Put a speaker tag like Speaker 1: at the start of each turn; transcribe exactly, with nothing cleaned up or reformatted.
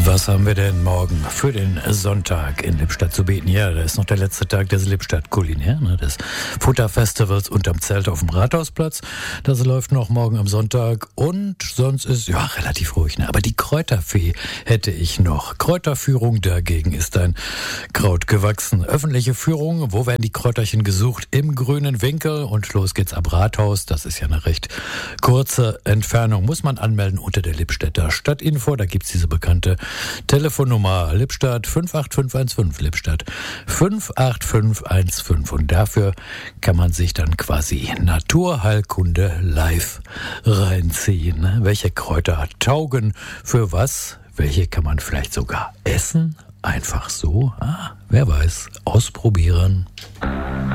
Speaker 1: Was haben wir denn morgen für den Sonntag in Lippstadt zu bieten? Ja, da ist noch der letzte Tag des Lippstadt Kulinär, ne, des Futterfestivals unterm Zelt auf dem Rathausplatz. Das läuft noch morgen am Sonntag und sonst ist, ja, relativ ruhig, ne? Aber die Kräuterfee hätte ich noch. Kräuterführung dagegen ist ein Kraut gewachsen. Öffentliche Führung, wo werden die Kräuterchen gesucht? Im grünen Winkel und los geht's ab Rathaus. Das ist ja eine recht kurze Entfernung. Muss man anmelden unter der Lippstädter Stadtinfo. Da gibt's diese bekannte Telefonnummer Lippstadt fünf acht fünf eins fünf, Lippstadt fünf acht fünf eins fünf und dafür kann man sich dann quasi Naturheilkunde live reinziehen. Welche Kräuter taugen für was? Welche kann man vielleicht sogar essen? Einfach so? Ah, wer weiß. Ausprobieren.